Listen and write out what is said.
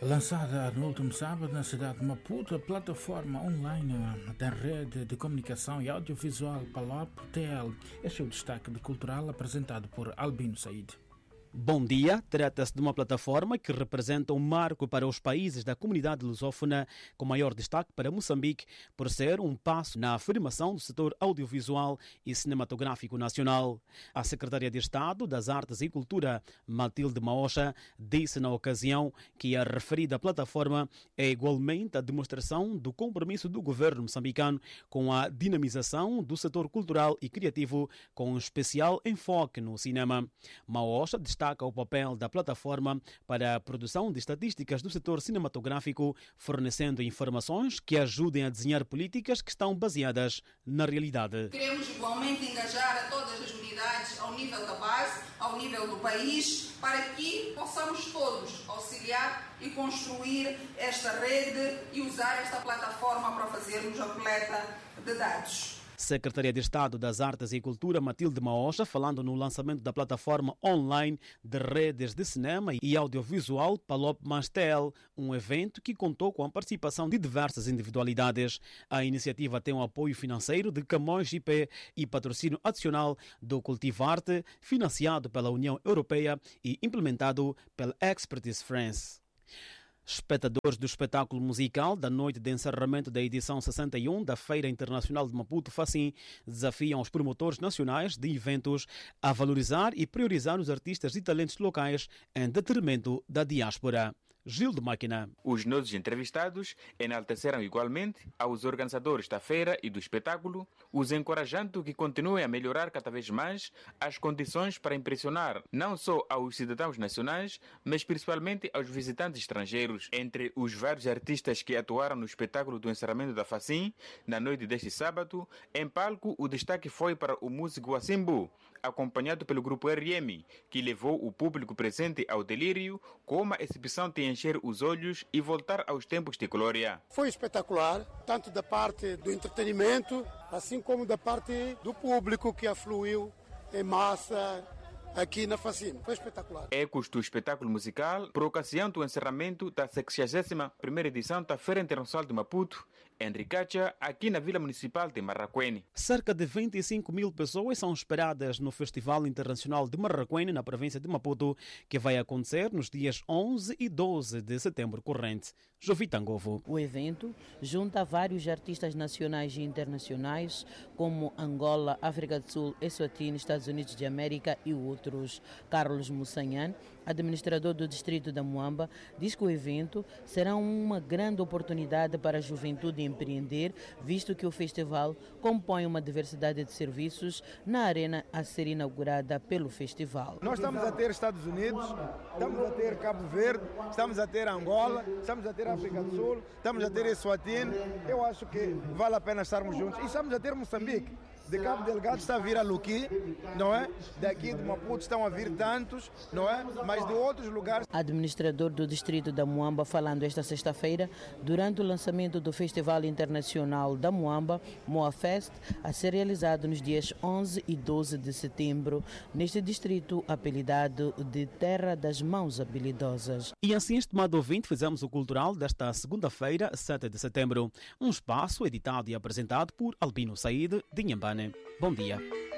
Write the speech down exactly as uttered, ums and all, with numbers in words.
Lançada no último sábado na cidade de Maputo, a plataforma online da rede de comunicação e audiovisual Palop T L. Este é o destaque de cultural apresentado por Albino Said. Bom dia, trata-se de uma plataforma que representa um marco para os países da comunidade lusófona, com maior destaque para Moçambique, por ser um passo na afirmação do setor audiovisual e cinematográfico nacional. A secretária de Estado das Artes e Cultura, Matilde Maosha, disse na ocasião que a referida plataforma é igualmente a demonstração do compromisso do governo moçambicano com a dinamização do setor cultural e criativo, com um especial enfoque no cinema. Maosha destaca o papel da plataforma para a produção de estatísticas do setor cinematográfico, fornecendo informações que ajudem a desenhar políticas que estão baseadas na realidade. Queremos igualmente engajar a todas as unidades ao nível da base, ao nível do país, para que possamos todos auxiliar e construir esta rede e usar esta plataforma para fazermos a coleta de dados. Secretaria de Estado das Artes e Cultura, Matilde Maosha, falando no lançamento da plataforma online de redes de cinema e audiovisual Palop mais T L, um evento que contou com a participação de diversas individualidades. A iniciativa tem o apoio financeiro de Camões I P e patrocínio adicional do Cultivarte, financiado pela União Europeia e implementado pela Expertise France. Espectadores do espetáculo musical da noite de encerramento da edição sessenta e um da Feira Internacional de Maputo Facim desafiam os promotores nacionais de eventos a valorizar e priorizar os artistas e talentos locais em detrimento da diáspora. Gil de Máquina. Os nossos entrevistados enalteceram igualmente aos organizadores da feira e do espetáculo, os encorajando que continuem a melhorar cada vez mais as condições para impressionar não só aos cidadãos nacionais, mas principalmente aos visitantes estrangeiros. Entre os vários artistas que atuaram no espetáculo do encerramento da Facim, na noite deste sábado, em palco o destaque foi para o músico Asimbu, acompanhado pelo grupo R M, que levou o público presente ao delírio com uma exibição de encher os olhos e voltar aos tempos de glória. Foi espetacular, tanto da parte do entretenimento, assim como da parte do público que afluiu em massa aqui na Facim. Foi espetacular. Ecos do espetáculo musical, por ocasião do encerramento da sexagésima primeira edição da Feira Internacional de Maputo, em Ricacha, aqui na Vila Municipal de Marraquene. Cerca de vinte e cinco mil pessoas são esperadas no Festival Internacional de Marraquene, na província de Maputo, que vai acontecer nos dias onze e doze de setembro corrente. Jovitangovo. O evento junta vários artistas nacionais e internacionais, como Angola, África do Sul, Eswatini, Estados Unidos de América e outros. Carlos Mussanhan, administrador do distrito da Muamba, diz que o evento será uma grande oportunidade para a juventude empreender, visto que o festival compõe uma diversidade de serviços na arena a ser inaugurada pelo festival. Nós estamos a ter Estados Unidos, estamos a ter Cabo Verde, estamos a ter Angola, estamos a ter África do Sul, estamos a ter Eswatini. Eu acho que vale a pena estarmos juntos. E estamos a ter Moçambique. De Cabo Delgado está a vir a Luqui, não é? Daqui de Maputo estão a vir tantos, não é? Mas de outros lugares. Administrador do distrito da Muamba, falando esta sexta-feira, durante o lançamento do Festival Internacional da Muamba, Moa Fest, a ser realizado nos dias onze e doze de setembro, neste distrito apelidado de Terra das Mãos Habilidosas. E assim, estimado ouvinte, fizemos o cultural desta segunda-feira, sete de setembro. Um espaço editado e apresentado por Albino Said, de Inhambane. Bom dia.